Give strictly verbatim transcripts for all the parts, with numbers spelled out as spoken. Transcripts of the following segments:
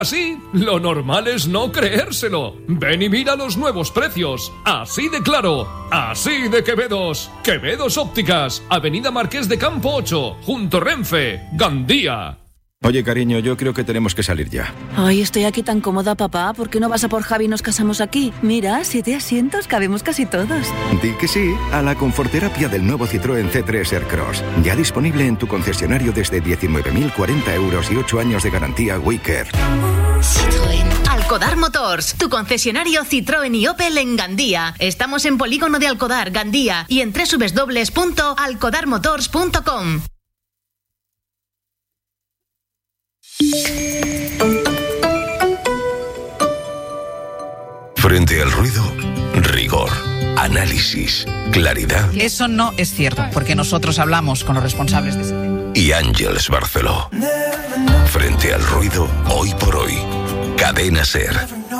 Así, lo normal es no creérselo. Ven y mira los nuevos precios. Así de claro, así de Quevedos. Quevedos Ópticas, Avenida Marqués de Campo ocho, junto Renfe, Gandía. Oye, cariño, yo creo que tenemos que salir ya. Ay, estoy aquí tan cómoda, papá. ¿Por qué no vas a por Javi y nos casamos aquí? Mira, siete asientos, cabemos casi todos. Di que sí a la conforterapia del nuevo Citroën C tres Aircross. Ya disponible en tu concesionario desde diecinueve mil cuarenta euros y ocho años de garantía WeCare. Citroën. Alcodar Motors, tu concesionario Citroën y Opel en Gandía. Estamos en Polígono de Alcodar, Gandía, y en doble u doble u doble u punto alcodar motors punto com. Frente al ruido, rigor, análisis, claridad. Eso no es cierto, porque nosotros hablamos con los responsables de ese tema. Y Ángeles Barceló. Frente al ruido, hoy por hoy. Cadena SER.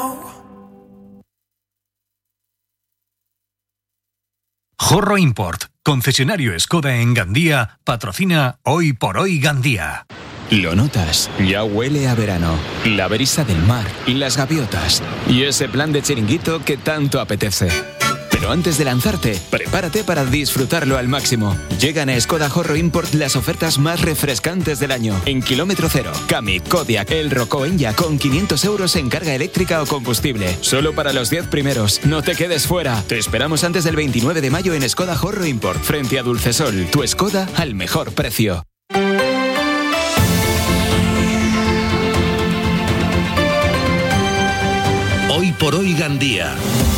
Jorro Import, concesionario Skoda en Gandía, patrocina Hoy por Hoy Gandía. Lo notas, ya huele a verano, la brisa del mar, las gaviotas y ese plan de chiringuito que tanto apetece. Pero antes de lanzarte, prepárate para disfrutarlo al máximo. Llegan a Skoda Jorro Import las ofertas más refrescantes del año. En kilómetro cero, Kami, Kodiaq, El Rocco Enya con quinientos euros en carga eléctrica o combustible. Solo para los diez primeros. No te quedes fuera. Te esperamos antes del veintinueve de mayo en Skoda Jorro Import, frente a Dulcesol. Tu Skoda al mejor precio. Hoy por Hoy Gandía.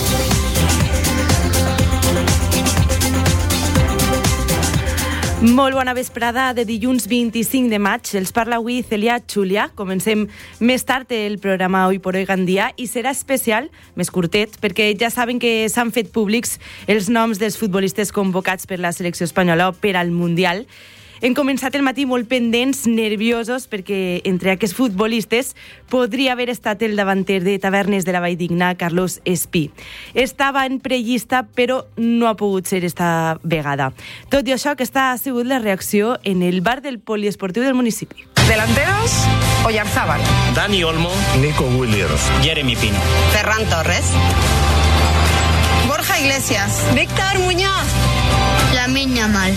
Molt bona vesprada de dilluns vint-i-cinc de maig. Els parla avui Celia Xulia. Comencem més tard el programa Hoy por Hoy Gandía i serà especial, més curtet, perquè ja saben que s'han fet públics els noms dels futbolistes convocats per la selecció espanyola per al Mundial. Hem començat el matí molt pendents, nerviosos, perquè entre aquests futbolistes podria haver estat el davanter de Tavernes de la Valldigna, Carlos Espí. Estava en prellista, però no ha pogut ser esta vegada. Tot i això, aquesta ha sigut la reacció en el bar del poliesportiu del municipi. Delanteros, Oyarzábal. Dani Olmo. Nico Williams. Jeremy Pino. Ferran Torres. Borja Iglesias. Víctor Muñoz. Lamine Yamal.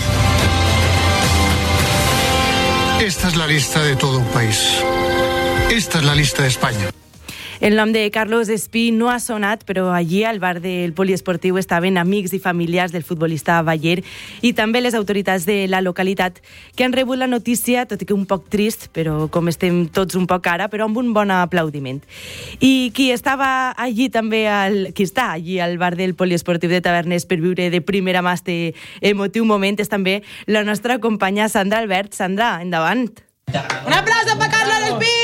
Esta es la lista de todo un país. Esta es la lista de España. El nom de Carlos Espí no ha sonat, però allí al bar del poliesportiu estaven amics i familiars del futbolista Baller i també les autoritats de la localitat que han rebut la notícia, tot i que un poc trist, però com estem tots un poc ara, però amb un bon aplaudiment. I qui estava allí també, al, qui està allí al bar del poliesportiu de Tavernes per viure de primera mà este emotiu moment és també la nostra companya Sandra Albert. Sandra, endavant. Un aplauso per Carlos Espí!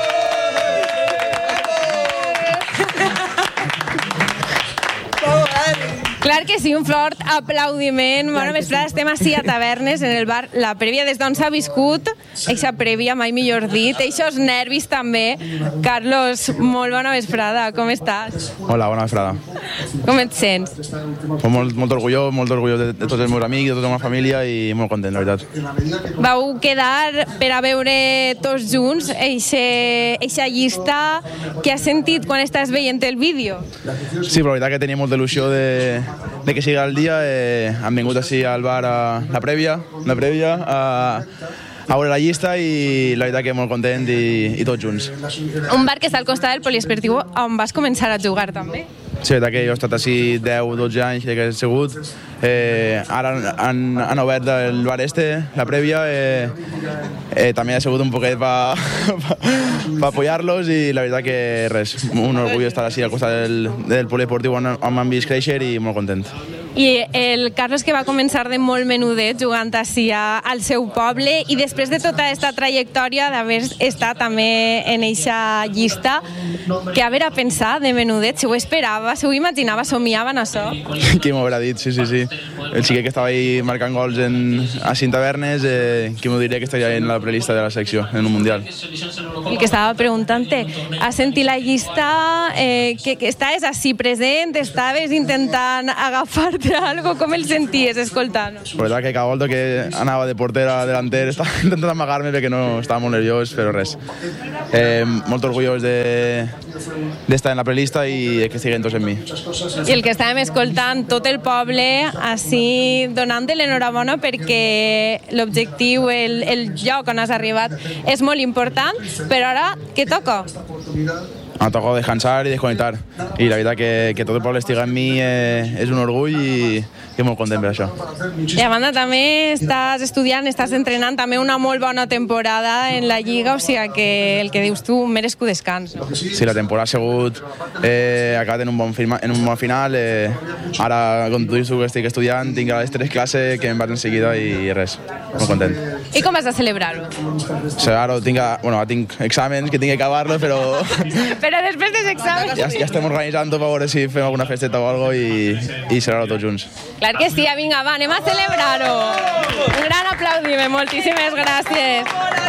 Clar que sí, un fort aplaudiment. Bona vesprada, estem així a Tavernes, en el bar. La prèvia des d'on s'ha viscut, eixa prèvia, mai millor dit, eixos nervis també. Carlos, molt bona vesprada, com estàs? Hola, bona vesprada. Com et sents? Molt, molt orgullós, molt orgullós de, de tots els meus amics, de tota la meva família i molt content, la veritat. Vau quedar per a veure tots junts eixa llista que has sentit quan estàs veient el vídeo? Sí, però la veritat que tenia molta il·lusió de de que sigui el dia. Eh, han vingut així al bar a la prèvia, la prèvia a, a veure la llista i la veritat que molt content i, i tots junts. Un bar que està al costat del poliesportiu on vas començar a jugar també. Sí, la veritat que jo he estat així deu dotze anys que he sigut. Eh, ara han, han obert el bar este, la prèvia. Eh, eh, també ha sigut un poquet per pa, pa apoyar-los i la veritat que res, un orgull estar així al costat del, del poliesportiu on, on m'han vist créixer i molt content. I el Carlos que va començar de molt menudet jugant així al seu poble i després de tota aquesta trajectòria d'haver estat també en eixa llista, que haver a pensar de menudet, si ho esperava, si ho imaginava, somiava en això? Qui m'ho haurà dit, sí, sí, sí. El xiquet que estava ahí marcant gols en, a Cinc Tavernes, eh, qui m'ho diria que estaria en la prelista de la secció, en un mundial. El que estava preguntant-te, has sentit la llista, eh, que, que estaves així present, estaves intentant agafar-te dir-te alguna cosa, com el senties escoltant? La veritat que cada volta que anava de porter a delanter estava intentant amagar-me perquè no estava molt nerviós, però res. Eh, molt orgullós de d'estar en la prelista i que estiguen tots en mi. I el que estàvem escoltant, tot el poble així donant-te l'enhorabona perquè l'objectiu, el, el lloc on has arribat és molt important, però ara què toca? Em toca descansar i desconnectar. I la veritat que, que tot el poble estiga en mi eh, és un orgull i, i molt content per això. I a banda també estàs estudiant, estàs entrenant també una molt bona temporada en la Lliga, o sigui que el que dius tu, merescu descans. Sí, la temporada ha sigut eh, acabat en un bon, firma, en un bon final. Eh, ara, com tu dius, que estic estudiant, tinc les tres classes que em van en seguida i res, molt content. I com vas a celebrar-ho? Ara tinc, bueno, tinc exàmens que tinc que acabar-los, però... Però després dels exàmens... Ja, ja estem organitzant per veure si fem alguna festeta o alguna cosa i, i celebrar-ho tots junts. Clar que sí, vinga, va, anem a celebrar-ho. Un gran aplaudiment, moltíssimes gràcies.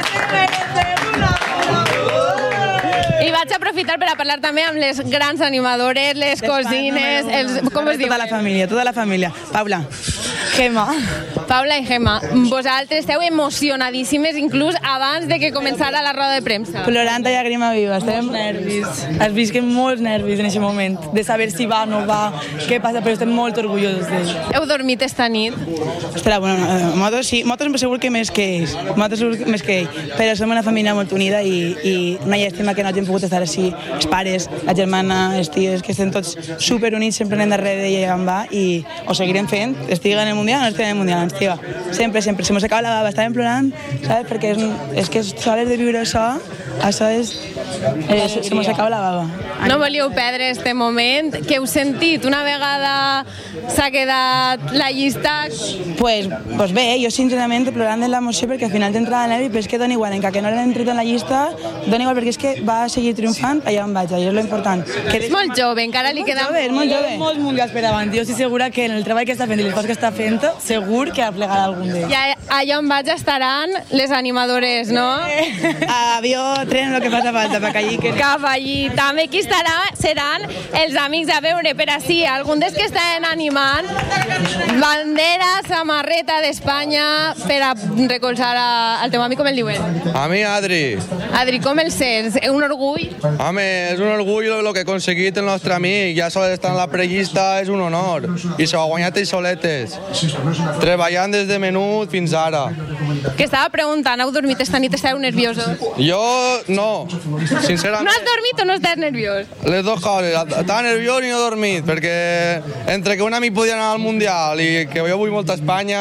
I vaig aprofitar per a parlar també amb les grans animadores, les cosines, els, com es diu? Tota la família, tota la família. Paula, Gemma. Paula i Gemma, vosaltres esteu emocionadíssimes inclús abans de que començara la roda de premsa. Plorant a llàgrima viva, estem nervis. Has vist que molts nervis en aquest moment, de saber si va o no va, què passa, però estem molt orgullosos d'ell. Heu dormit esta nit? Ostres, bueno, nosaltres sí, nosaltres segur que més que ells, nosaltres segur que més que ell, però som una família molt unida i, i una llàstima que no hagin pogut estar així, els pares, la germana, els tios, que estem tots superunits, sempre anem darrere d'ella on va i ho seguirem fent, estigui en el Mundial o no estigui en el Mundial, ens diga. Sempre, sempre. Se mos acaba la baba, estàvem plorant, saps? Perquè és, és que soles de viure això, això és... Eh, se mos acaba la baba. No volíeu perdre este moment. Què heu sentit? Una vegada s'ha quedat la llista... Pues, pues bé, jo sincerament plorant de l'emoció perquè al final t'entrava nervi, però és que dona igual, encara que no l'hem entrat en la llista, dona igual perquè és que va seguir triomfant allà on vaig, allò és l'important. És molt jove, encara li queda... És molt jove. Molts mundials per davant. Jo estic segura que en el treball que està fent i les coses que està fent, segur que aplegarà algun d'ells. I allà on vaig estaran les animadores, no? Avió, tren, el que faci falta, per allí. Que... Cap allí. També qui estarà seran els amics a veure, per així, algun dels que estaven animant, bandera, samarreta d'Espanya per a recolzar a, al teu amic, com el diuen? A mi, Adri. Adri, com el sents? Un orgull? Home, és un orgull el que ha aconseguit el nostre amic. Ja sols estar en la prellista és un honor. I s'ho ha guanyat ells soletes. Treballant des de menut fins ara. Que estava preguntant, heu dormit esta nit? Estàveu nerviosos? Jo no, sincerament. No has dormit o no estàs nerviós? Les dues coses, estava nerviós i no he dormit, perquè entre que un amic podia anar al Mundial i que jo vull molt a Espanya,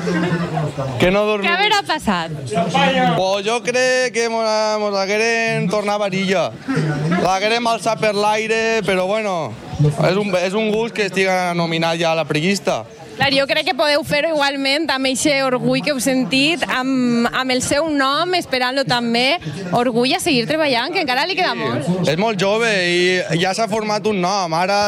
que no he dormit. Què haurà passat? Pues jo crec que mos, mos hagueren tornat varilla. L'haguerem alçat per l'aire, però bueno, és un, és un gust que estiga nominat ja a la prellista. Clar, jo crec que podeu fer-ho igualment amb aquest orgull que heu sentit, amb, amb el seu nom, esperant-lo també. Orgull a seguir treballant, que encara li queda molt. És molt jove i ja s'ha format un nom. Ara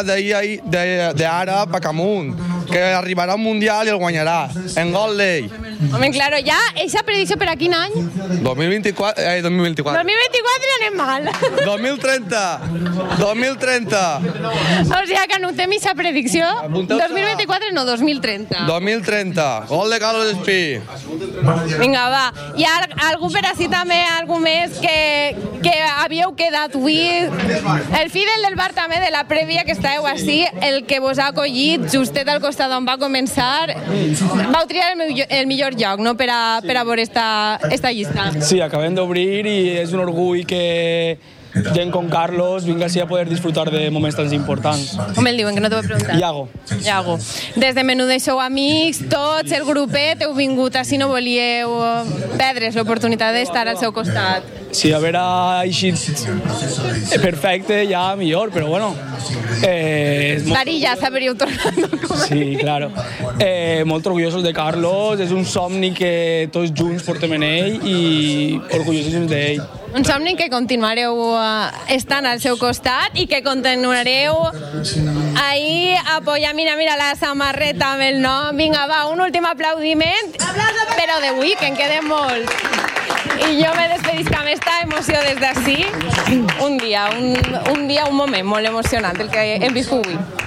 d'ara pa camunt, que arribarà al Mundial i el guanyarà. En gol d'ell. Home, claro, ja, eixa predicció per a quin any? dos mil vint-i-quatre, eh, dos mil vint-i-quatre. dos mil vint-i-quatre anem mal. dos mil trenta. dos mil trenta. O sigui que anotem eixa predicció. dos mil vint-i-quatre no, dos mil trenta. dos mil trenta. Gol de Carlos Espí. Vinga, va. Hi ha algú per així també, algú més que, que havíeu quedat avui. El Fidel del bar també, de la prèvia que estàveu així, el que vos ha acollit justet al costat on va començar. Vau triar el, millor, el millor lloc, no?, per a, per a veure esta, esta llista. Sí, acabem d'obrir i és un orgull que gent com Carlos vinga així a poder disfrutar de moments tan importants. Com el diuen, que no t'ho he preguntat? Iago. Iago. Des de menú deixeu amics, tots, el grupet, heu vingut així, no volíeu perdre's l'oportunitat d'estar al seu costat. Si haver eixit perfecte, ja millor, però bueno... Eh, Dari ja sabríeu tornar. Sí, claro. Eh, molt orgullosos de Carlos, és un somni que tots junts portem en ell i orgullosos d'ell. Un somni que continuareu estant al seu costat i que continuareu ahí apoyant, mira, mira, la samarreta amb el nom. Vinga, va, un últim aplaudiment, però d'avui, que en queden molts. I jo me despedisc amb esta emoció des d'ací. Un dia, un, un dia, un moment molt emocionant el que hem viscut avui.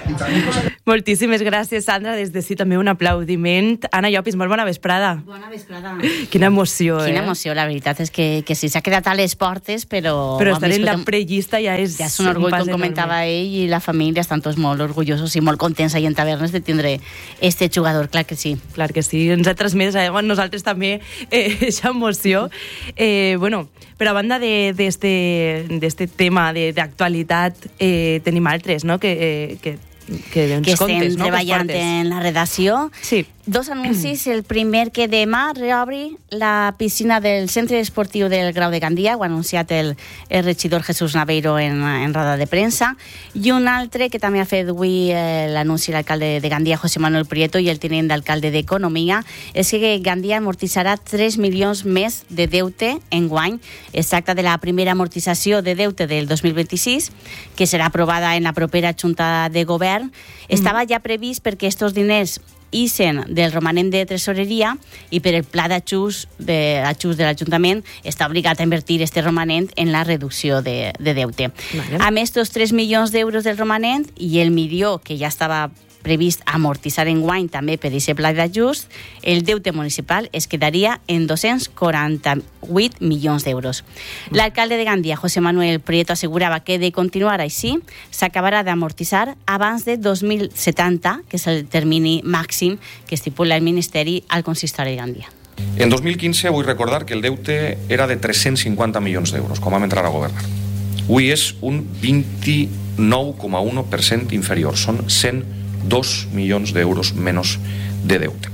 Moltíssimes gràcies, Sandra. Des de sí també un aplaudiment. Anna Llopis, molt bona vesprada. Bona vesprada. Quina emoció, eh? Quina emoció, la veritat és que, que sí, s'ha quedat a les portes, però... Però estar en la prellista ja és... Ja és un orgull, com comentava ell, i la família estan tots molt orgullosos i molt contents ahí en Tavernes de tindre este jugador, clar que sí. Clar que sí, ens ha transmès a nosaltres també aquesta eh, emoció. Eh, bueno, però a banda d'este de, de tema d'actualitat, eh, tenim altres, no?, que... Eh, que que, que estem contes, no? treballant en la redacció. Sí. Dos anuncis. El primer, que demà reobri la piscina del Centre Esportiu del Grau de Gandia, ho ha anunciat el, el regidor Jesús Naveiro en, en roda de premsa, i un altre que també ha fet avui eh, l'anunci l'alcalde de Gandia, José Manuel Prieto, i el tinent d'alcalde d'Economia, és que Gandia amortitzarà tres milions més de deute enguany. Es tracta de la primera amortització de deute del dos mil vint-i-sis, que serà aprovada en la propera Junta de Govern. Estava ja previst perquè estos diners ixen del romanent de tresoreria i per el pla d'ajust de, de l'Ajuntament està obligat a invertir este romanent en la reducció de, de deute. Vale. Amb estos tres milions d'euros del romanent i el milió que ja estava previst amortitzar en guany també per aquest pla d'ajust, el deute municipal es quedaria en dos-cents quaranta-vuit milions d'euros. L'alcalde de Gandia, José Manuel Prieto, assegurava que de continuar així s'acabarà d'amortitzar abans de dos mil setanta, que és el termini màxim que estipula el Ministeri al consistori de Gandia. En dos mil quinze vull recordar que el deute era de tres-cents cinquanta milions d'euros, quan vam entrar a governar. Avui és un vint-i-nou coma u per cent inferior, són cent dos milions d'euros menys de deute.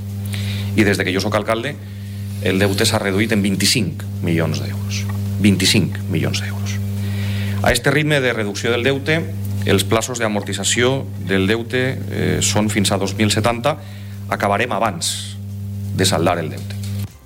I des de que jo sóc alcalde, el deute s'ha reduït en vint-i-cinc milions d'euros. vint-i-cinc milions d'euros. A este ritme de reducció del deute, els plaços d'amortització del deute eh, són fins a dos mil setanta, acabarem abans de saldar el deute.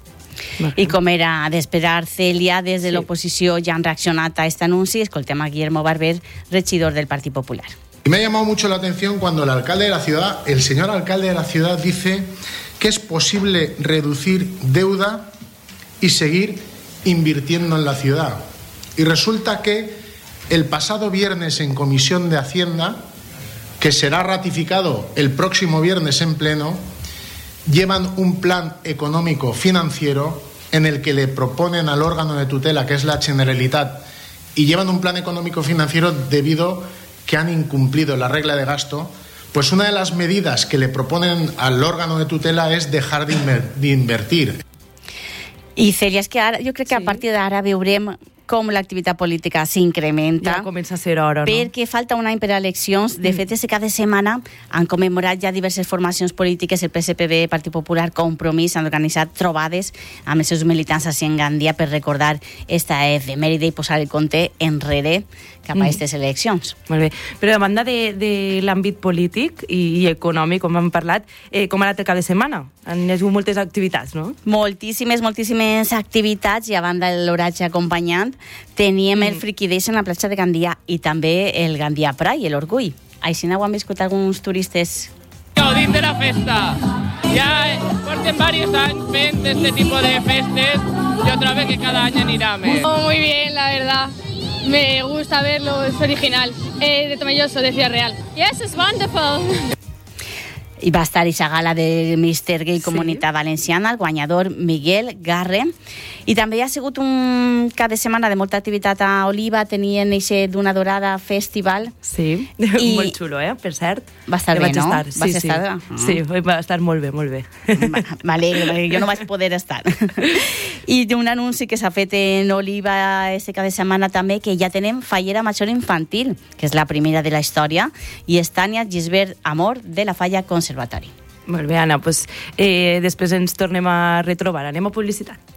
I com era d'esperar, Celia, des de sí. l'oposició ja han reaccionat a aquest anunci. Escoltem a Guillermo Barber, regidor del Partit Popular. Y me ha llamado mucho la atención cuando el alcalde de la ciudad, el señor alcalde de la ciudad, dice que es posible reducir deuda y seguir invirtiendo en la ciudad. Y resulta que el pasado viernes en Comisión de Hacienda, que será ratificado el próximo viernes en pleno, llevan un plan económico financiero en el que le proponen al órgano de tutela, que es la Generalitat, y llevan un plan económico financiero debido que han incumplido la regla de gasto, pues una de las medidas que le proponen al órgano de tutela es dejar de, inver de invertir. I Celia, és que ara, jo crec que sí. a partir d'ara veurem com l'activitat política s'incrementa. Ja comença a ser hora, no? Perquè falta un any per a eleccions. De fet, és que cada setmana han commemorat ja diverses formacions polítiques, el P S P B, Partit Popular, Compromís, han organitzat trobades amb els seus militants així en Gandia per recordar esta efemèride i posar el compte enrere cap a aquestes eleccions. Molt bé. Però a banda de, de l'àmbit polític i, i econòmic, com hem parlat, eh, com ha anat el cap de setmana? Han hagut moltes activitats, no? Moltíssimes, moltíssimes activitats, i a banda de l'oratge acompanyant, teníem mm. el Friki Days en la platja de Gandia i també el Gandia Pride, l'Orgull. Així ho han viscut alguns turistes. Gaudint de la festa. Ja porten varios años fent este tipo de festes y otra vez que cada año anirà més. Oh, muy bien, la verdad. Me gusta verlo, es original. Eh, de Tomelloso, de Ciudad Real. Yes, it's wonderful. I va estar aquesta gala de míster Gay Comunitat sí. Valenciana, el guanyador Miguel Garre. I també ha sigut un cap de setmana de molta activitat a Oliva, tenien aquest Duna Dorada Festival. Sí, I molt xulo, eh? Per cert. Va estar bé, no? Estar. Sí, sí. Estar? Mm. Sí, va estar molt bé, molt bé. M'alegro, jo no vaig poder estar. I un anunci que s'ha fet en Oliva aquest cap de setmana també, que ja tenem Fallera Major Infantil, que és la primera de la història, i és Tània Gisbert Amor, de la Falla Conservatori. Molt bé, Anna, doncs eh, després ens tornem a retrobar. Anem a publicitat.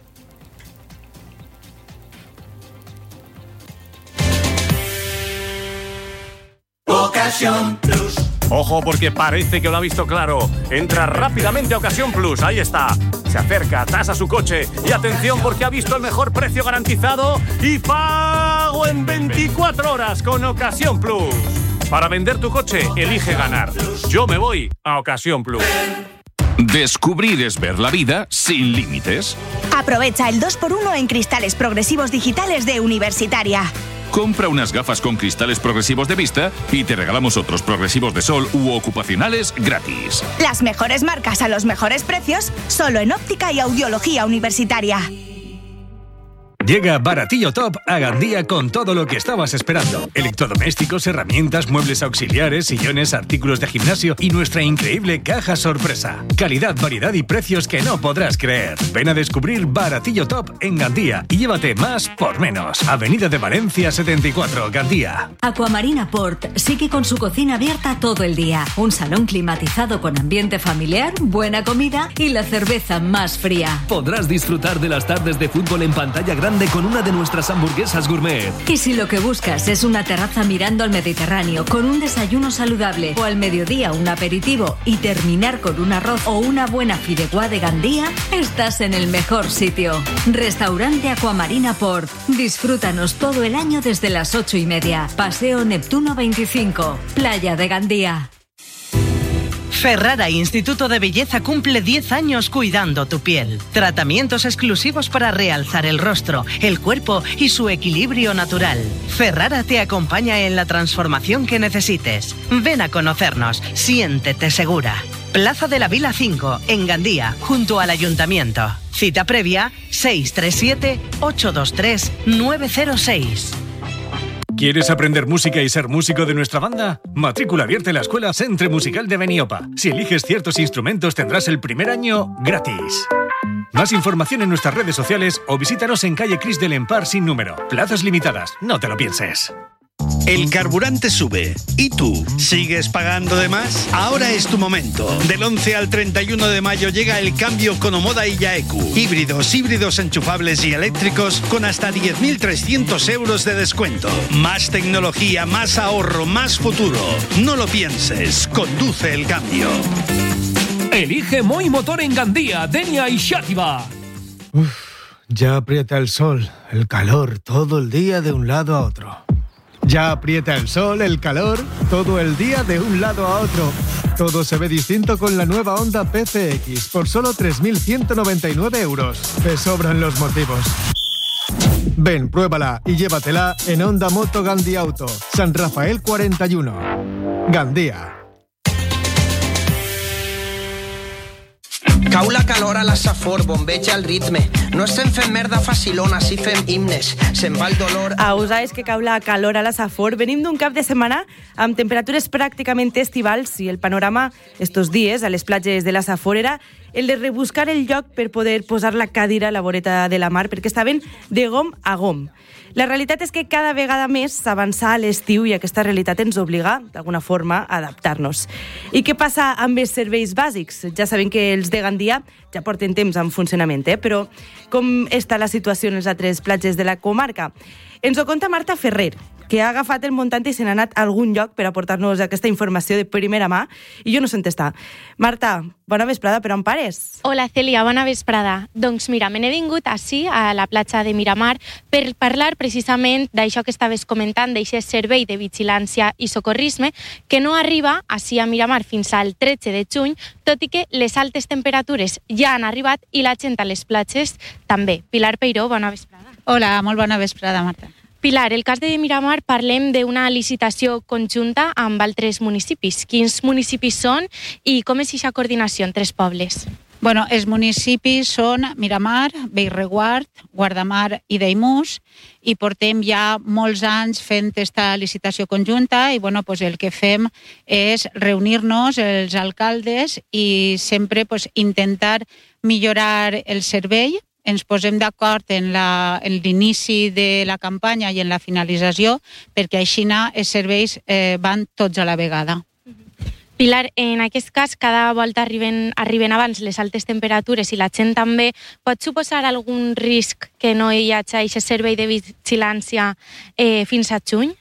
Ocasión Plus. Ojo, porque parece que lo ha visto claro. Entra rápidamente a Ocasión Plus, ahí está. Se acerca, tasa su coche y atención porque ha visto el mejor precio garantizado y pago en veinticuatro horas con Ocasión Plus. Para vender tu coche, elige ganar. Yo me voy a Ocasión Plus. Descubrir es ver la vida sin límites. Aprovecha el dos por uno en cristales progresivos digitales de Universitaria. Compra unas gafas con cristales progresivos de vista y te regalamos otros progresivos de sol u ocupacionales gratis. Las mejores marcas a los mejores precios, solo en Óptica y Audiología Universitaria. Llega Baratillo Top a Gandía con todo lo que estabas esperando. Electrodomésticos, herramientas, muebles auxiliares, sillones, artículos de gimnasio y nuestra increíble caja sorpresa. Calidad, variedad y precios que no podrás creer. Ven a descubrir Baratillo Top en Gandía y llévate más por menos. Avenida de Valencia setenta y cuatro, Gandía. Aquamarina Port sigue con su cocina abierta todo el día. Un salón climatizado con ambiente familiar, buena comida y la cerveza más fría. Podrás disfrutar de las tardes de fútbol en pantalla grande con una de nuestras hamburguesas gourmet. Y si lo que buscas es una terraza mirando al Mediterráneo con un desayuno saludable o al mediodía un aperitivo y terminar con un arroz o una buena fideuá de Gandía, estás en el mejor sitio. Restaurante Aquamarina Port. Disfrútanos todo el año desde las ocho y media. Paseo Neptuno veinticinco, Playa de Gandía. Ferrara Instituto de Belleza cumple diez años cuidando tu piel. Tratamientos exclusivos para realzar el rostro, el cuerpo y su equilibrio natural. Ferrara te acompaña en la transformación que necesites. Ven a conocernos, siéntete segura. Plaza de la Vila cinco, en Gandía, junto al Ayuntamiento. Cita previa seis tres siete, ocho dos tres, nueve cero seis. ¿Quieres aprender música y ser músico de nuestra banda? Matrícula abierta en la Escuela Centre Musical de Beniopa. Si eliges ciertos instrumentos tendrás el primer año gratis. Más información en nuestras redes sociales o visítanos en calle Cris del Empar sin número. Plazas limitadas, no te lo pienses. El carburante sube. ¿Y tú? ¿Sigues pagando de más? Ahora es tu momento. Del once al treinta y uno de mayo llega el cambio con Omoda y Yaeku. Híbridos, híbridos enchufables y eléctricos con hasta diez mil trescientos euros de descuento. Más tecnología, más ahorro, más futuro. No lo pienses. Conduce el cambio. Elige Moi Motor en Gandía, Denia y Xàtiva. Uf, ya aprieta el sol, el calor, todo el día de un lado a otro. Ya aprieta el sol, el calor, todo el día de un lado a otro. Todo se ve distinto con la nueva Honda P C X por solo tres mil ciento noventa y nueve euros. Te sobran los motivos. Ven, pruébala y llévatela en Honda Moto Gandhi Auto, San Rafael cuarenta y uno. Gandía. Cau la calor a la Safor, bombeja el ritme. No estem fent merda facilona, si fem himnes. Se'n va el dolor... A Usà que cau la calor a la Safor. Venim d'un cap de setmana amb temperatures pràcticament estivals i el panorama estos dies a les platges de la Safor era el de rebuscar el lloc per poder posar la cadira a la voreta de la mar perquè estaven de gom a gom. La realitat és que cada vegada més s'avança a l'estiu i aquesta realitat ens obliga, d'alguna forma, a adaptar-nos. I què passa amb els serveis bàsics? Ja sabem que els de Gandia ja porten temps en funcionament, eh? Però com està la situació en les altres platges de la comarca? Ens ho conta Marta Ferrer, que ha agafat el muntant i se n'ha anat a algun lloc per aportar-nos aquesta informació de primera mà, i jo no sé on està. Marta, bona vesprada, però on pares? Hola, Cèlia, bona vesprada. Doncs mira, me n'he vingut així, a la platja de Miramar, per parlar precisament d'això que estaves comentant, d'aquest servei de vigilància i socorrisme, que no arriba així a Miramar fins al tretze de juny, tot i que les altes temperatures ja han arribat i la gent a les platges també. Pilar Peiró, bona vesprada. Hola, molt bona vesprada, Marta. Pilar, el cas de Miramar parlem d'una licitació conjunta amb altres municipis. Quins municipis són i com és aquesta coordinació entre els pobles? Bueno, els municipis són Miramar, Bellreguard, Guardamar i Daimús i portem ja molts anys fent aquesta licitació conjunta i bueno, pues el que fem és reunir-nos els alcaldes i sempre pues, intentar millorar el servei. Ens posem d'acord en l'inici de la campanya i en la finalització perquè així els serveis eh, van tots a la vegada. Pilar, en aquest cas, cada volta arriben, arriben abans les altes temperatures i la gent també. Pot suposar algun risc que no hi hagi aquest servei de vigilància eh, fins a juny?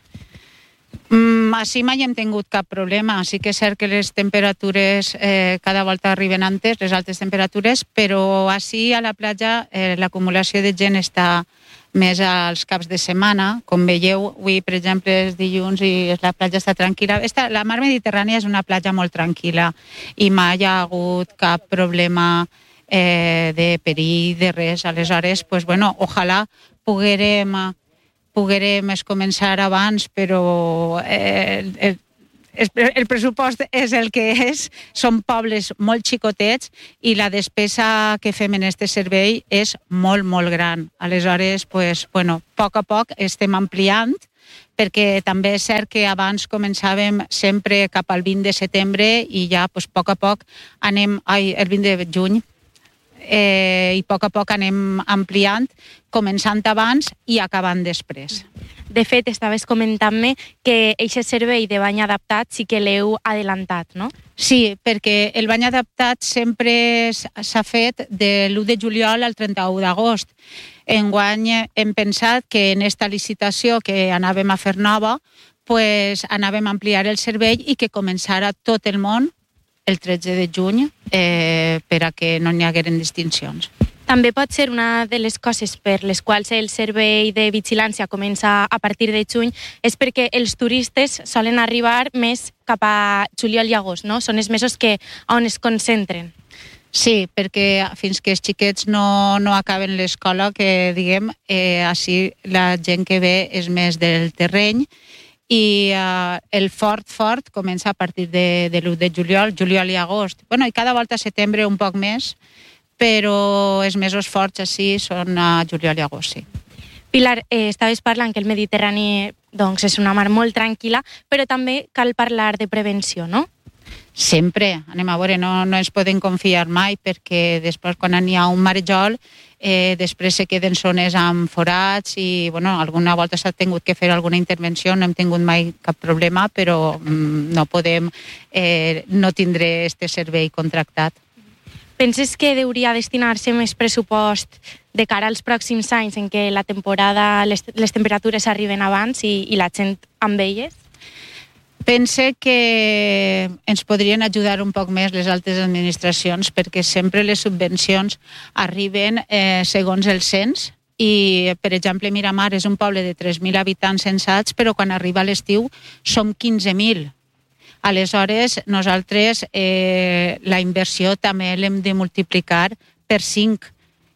Mm, així mai hem tingut cap problema. Sí que és cert que les temperatures eh, cada volta arriben antes, les altes temperatures, però així a la platja eh, l'acumulació de gent està més als caps de setmana. Com veieu, avui, per exemple, és dilluns i la platja està tranquil·la. Esta, la mar Mediterrània és una platja molt tranquil·la i mai hi ha hagut cap problema eh, de perill, de res. Aleshores, pues, bueno, ojalà poguérem poguérem començar abans, però eh, el, el pressupost és el que és, són pobles molt xicotets i la despesa que fem en aquest servei és molt, molt gran. Aleshores, pues, bueno, a poc a poc estem ampliant, perquè també és cert que abans començàvem sempre cap al vint de setembre i ja pues, a poc a poc anem, ai, el vint de juny, eh, i a poc a poc anem ampliant, començant abans i acabant després. De fet, estaves comentant-me que aquest servei de bany adaptat sí que l'heu adelantat, no? Sí, perquè el bany adaptat sempre s'ha fet de l'u de juliol al trenta-u d'agost. Enguany hem pensat que en esta licitació que anàvem a fer nova, pues, anàvem a ampliar el servei i que començara tot el món el tretze de juny eh, per a que no n'hi hagueren distincions. També pot ser una de les coses per les quals el servei de vigilància comença a partir de juny és perquè els turistes solen arribar més cap a juliol i agost, no? Són els mesos que, on es concentren. Sí, perquè fins que els xiquets no, no acaben l'escola, que diguem, eh, així la gent que ve és més del terreny i eh, el fort, fort comença a partir de, de l'u de juliol, juliol i agost. Bueno, i cada volta a setembre un poc més, però els mesos forts així són a juliol i agost, sí. Pilar, eh, estaves parlant que el Mediterrani doncs, és una mar molt tranquil·la, però també cal parlar de prevenció, no? Sempre, anem a veure, no, no ens podem confiar mai perquè després quan n'hi ha un marejol eh, després se queden zones amb forats i bueno, alguna volta s'ha tingut que fer alguna intervenció, no hem tingut mai cap problema, però mm, no podem eh, no tindre este servei contractat. Penses que hauria destinar-se més pressupost de cara als pròxims anys en què la temporada, les, les temperatures arriben abans i, i la gent amb elles? Pense que ens podrien ajudar un poc més les altres administracions perquè sempre les subvencions arriben eh, segons el cens i, per exemple, Miramar és un poble de tres mil habitants censats, però quan arriba l'estiu som quinze mil. Aleshores, nosaltres eh, la inversió també l'hem de multiplicar per cinc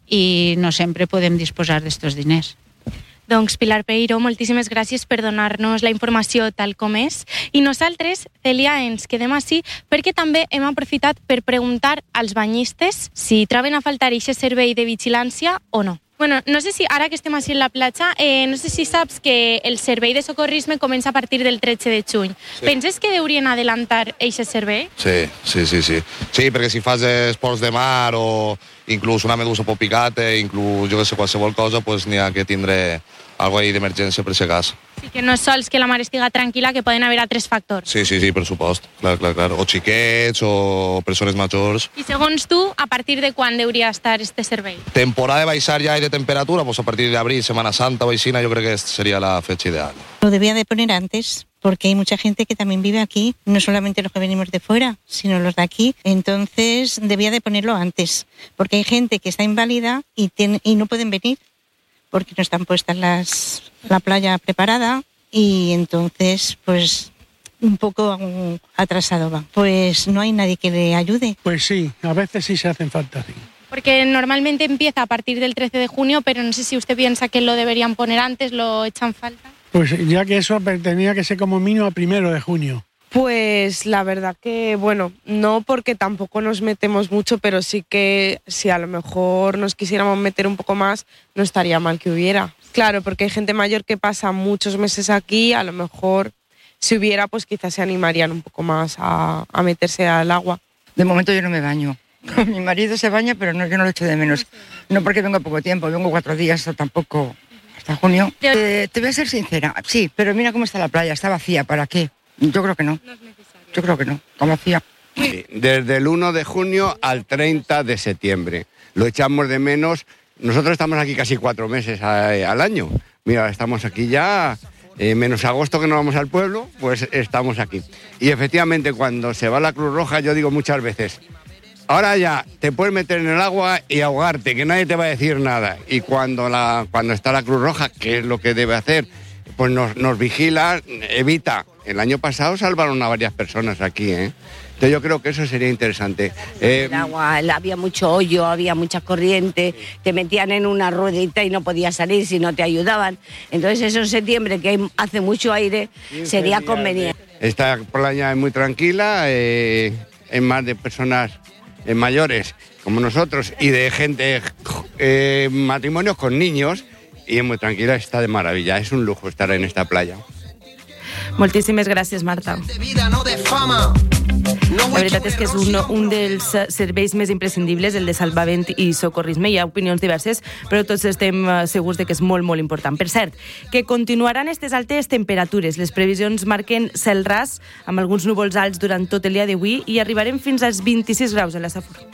i no sempre podem disposar d'estos diners. Doncs Pilar Peiró, moltíssimes gràcies per donar-nos la informació tal com és. I nosaltres, Celia, ens quedem així perquè també hem aprofitat per preguntar als banyistes si troben a faltar aquest servei de vigilància o no. Bueno, no sé si ara que estem així en la platja, eh, no sé si saps que el servei de socorrisme comença a partir del tretze de juny. Sí. Penses que haurien adelantar aquest servei? Sí, sí, sí, sí. Sí, perquè si fas esports de mar o inclús una medusa pot picar-te, inclús, jo que sé, qualsevol cosa, pues n'hi ha que tindre algo ahí d'emergència per si cas. Sí, que no és sols que la mar estiga tranquil·la, que poden haver altres factors. Sí, sí, sí, per supost. Clar, clar, clar. O xiquets o persones majors. I segons tu, a partir de quan hauria estar este servei? Temporada de baixar ya y de temperatura, pues a partir de abril, Semana Santa o Baixina, yo creo que sería la fecha ideal. Lo debía de poner antes, porque hay mucha gente que también vive aquí, no solamente los que venimos de fuera, sino los de aquí. Entonces, debía de ponerlo antes, porque hay gente que está inválida y, tiene, y no pueden venir, porque no están puestas las, la playa preparada y entonces, pues, un poco atrasado va. Pues no hay nadie que le ayude. Pues sí, a veces sí se hacen falta, sí. Porque normalmente empieza a partir del trece de junio, pero no sé si usted piensa que lo deberían poner antes, lo echan falta. Pues ya que eso tenía que ser como mínimo a primero de junio. Pues la verdad que, bueno, no porque tampoco nos metemos mucho, pero sí que si a lo mejor nos quisiéramos meter un poco más, no estaría mal que hubiera. Claro, porque hay gente mayor que pasa muchos meses aquí, a lo mejor si hubiera, pues quizás se animarían un poco más a, a meterse al agua. De momento yo no me baño. Mi marido se baña, pero no, yo no lo echo de menos. No porque vengo poco tiempo, vengo cuatro días o tampoco hasta junio. Eh, te voy a ser sincera, sí, pero mira cómo está la playa, está vacía, ¿para qué? Yo creo que no. No es necesario. Yo creo que no, está vacía. Sí, desde el uno de junio al treinta de septiembre. Lo echamos de menos. Nosotros estamos aquí casi cuatro meses a, al año. Mira, estamos aquí ya, eh, menos agosto que no vamos al pueblo, pues estamos aquí. Y efectivamente cuando se va la Cruz Roja, yo digo muchas veces, ahora ya te puedes meter en el agua y ahogarte, que nadie te va a decir nada. Y cuando, la, cuando está la Cruz Roja, que es lo que debe hacer, pues nos, nos vigila, evita. El año pasado salvaron a varias personas aquí, ¿eh? Entonces yo creo que eso sería interesante. Eh, el agua, había mucho hoyo, había mucha corriente, te metían en una ruedita y no podías salir si no te ayudaban. Entonces eso en septiembre, que hace mucho aire, sería conveniente. Esta playa es muy tranquila, eh, es más de personas eh, mayores como nosotros y de gente, eh, matrimonios con niños, y es muy tranquila, está de maravilla, es un lujo estar en esta playa. Moltíssimes gràcies, Marta. La veritat és que és un, un dels serveis més imprescindibles, el de salvament i socorrisme. Hi ha opinions diverses, però tots estem segurs de que és molt, molt important. Per cert, que continuaran aquestes altes temperatures. Les previsions marquen cel ras, amb alguns núvols alts durant tot el dia d'avui, i arribarem fins als vint-i-sis graus a la Safor.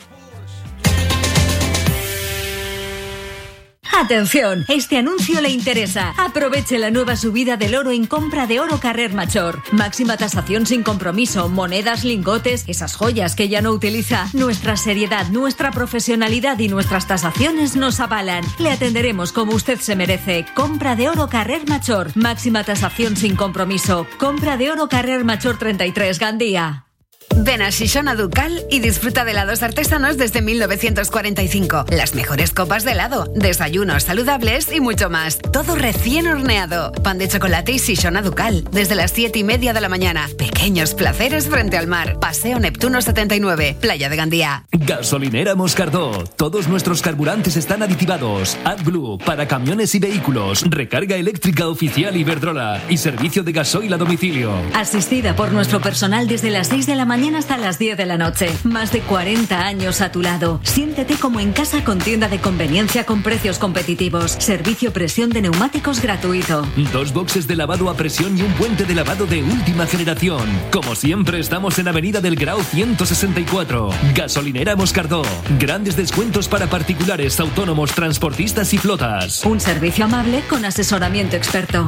Atención, este anuncio le interesa. Aproveche la nueva subida del oro en compra de oro Carrer Major. Máxima tasación sin compromiso, monedas, lingotes, esas joyas que ya no utiliza. Nuestra seriedad, nuestra profesionalidad y nuestras tasaciones nos avalan. Le atenderemos como usted se merece. Compra de oro Carrer Major. Máxima tasación sin compromiso. Compra de oro Carrer Major treinta y tres, Gandía. Ven a Shishona Ducal y disfruta de helados artesanos desde mil novecientos cuarenta y cinco. Las mejores copas de helado, desayunos saludables y mucho más. Todo recién horneado. Pan de chocolate y Shishona Ducal. Desde las siete y media de la mañana. Pequeños placeres frente al mar. Paseo Neptuno setenta y nueve, Playa de Gandía. Gasolinera Moscardó. Todos nuestros carburantes están aditivados. AdBlue para camiones y vehículos. Recarga eléctrica oficial Iberdrola. Y servicio de gasoil a domicilio. Asistida por nuestro personal desde las seis de la mañana hasta las diez de la noche. Más de cuarenta años a tu lado. Siéntete como en casa con tienda de conveniencia con precios competitivos. Servicio presión de neumáticos gratuito. Dos boxes de lavado a presión y un puente de lavado de última generación. Como siempre, estamos en Avenida del Grau ciento sesenta y cuatro. Gasolinera Moscardó. Grandes descuentos para particulares, autónomos, transportistas y flotas. Un servicio amable con asesoramiento experto.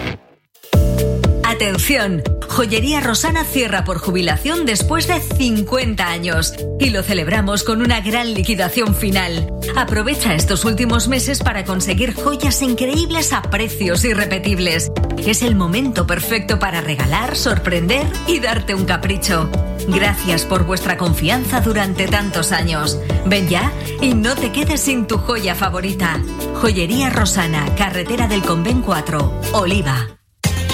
Atención, Joyería Rosana cierra por jubilación después de cincuenta años y lo celebramos con una gran liquidación final. Aprovecha estos últimos meses para conseguir joyas increíbles a precios irrepetibles. Es el momento perfecto para regalar, sorprender y darte un capricho. Gracias por vuestra confianza durante tantos años. Ven ya y no te quedes sin tu joya favorita. Joyería Rosana, Carretera del Convent cuatro, Oliva.